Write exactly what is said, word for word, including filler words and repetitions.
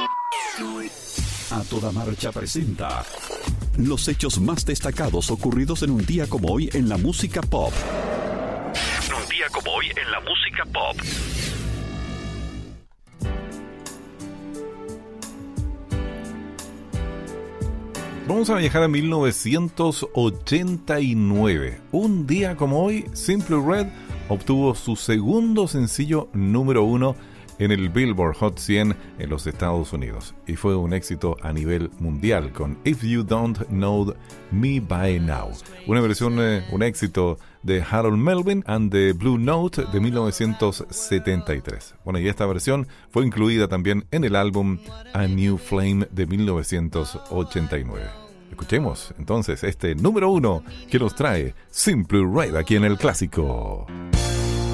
A Toda Marcha presenta los hechos más destacados ocurridos en un día como hoy en la música pop. Un día como hoy en la música pop. Vamos a viajar a mil novecientos ochenta y nueve. Un día como hoy, Simply Red obtuvo su segundo sencillo número uno en el Billboard Hot cien en los Estados Unidos y fue un éxito a nivel mundial con If You Don't Know Me By Now, una versión, eh, un éxito de Harold Melvin and the Blue Note de mil novecientos setenta y tres. Bueno, y esta versión fue incluida también en el álbum A New Flame de mil novecientos ochenta y nueve. Escuchemos entonces este número uno que nos trae Simply Red aquí en el Clásico.